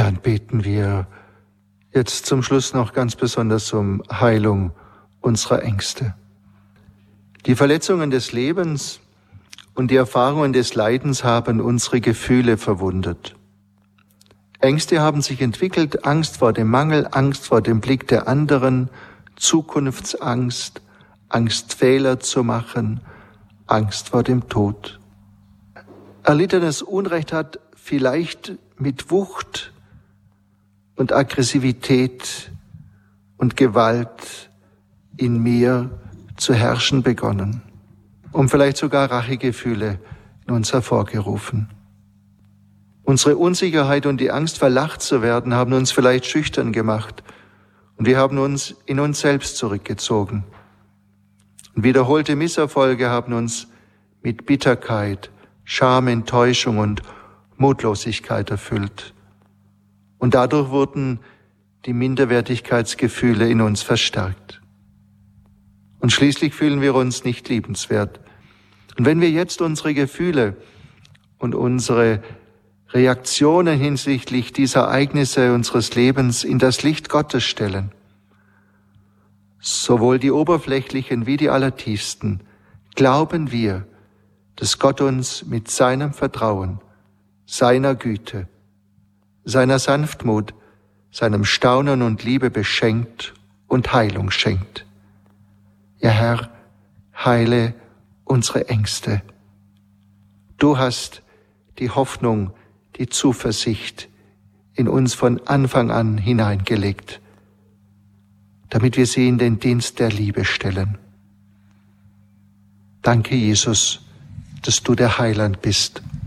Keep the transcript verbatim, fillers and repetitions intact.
Ja, und beten wir jetzt zum Schluss noch ganz besonders um Heilung unserer Ängste. Die Verletzungen des Lebens und die Erfahrungen des Leidens haben unsere Gefühle verwundet. Ängste haben sich entwickelt, Angst vor dem Mangel, Angst vor dem Blick der anderen, Zukunftsangst, Angst, Fehler zu machen, Angst vor dem Tod. Erlittenes Unrecht hat vielleicht mit Wucht und Aggressivität und Gewalt in mir zu herrschen begonnen, um vielleicht sogar Rachegefühle in uns hervorgerufen. Unsere Unsicherheit und die Angst, verlacht zu werden, haben uns vielleicht schüchtern gemacht und wir haben uns in uns selbst zurückgezogen. Und wiederholte Misserfolge haben uns mit Bitterkeit, Scham, Enttäuschung und Mutlosigkeit erfüllt. Und dadurch wurden die Minderwertigkeitsgefühle in uns verstärkt. Und schließlich fühlen wir uns nicht liebenswert. Und wenn wir jetzt unsere Gefühle und unsere Reaktionen hinsichtlich dieser Ereignisse unseres Lebens in das Licht Gottes stellen, sowohl die oberflächlichen wie die allertiefsten, glauben wir, dass Gott uns mit seinem Vertrauen, seiner Güte, seiner Sanftmut, seinem Staunen und Liebe beschenkt und Heilung schenkt. Ja, Herr, heile unsere Ängste. Du hast die Hoffnung, die Zuversicht in uns von Anfang an hineingelegt, damit wir sie in den Dienst der Liebe stellen. Danke, Jesus, dass du der Heiland bist